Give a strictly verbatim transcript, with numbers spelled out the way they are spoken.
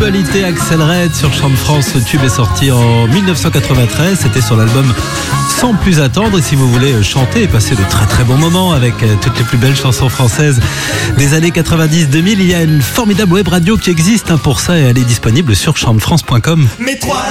Actualité, Axel Red sur Chant de France. Ce tube est sorti en dix-neuf cent quatre-vingt-treize. C'était sur l'album Sans plus attendre. Et si vous voulez chanter et passer de très très bons moments avec toutes les plus belles chansons françaises des années quatre-vingt-dix deux mille, il y a une formidable web radio qui existe pour ça et elle est disponible sur chant de france point com. Mes trois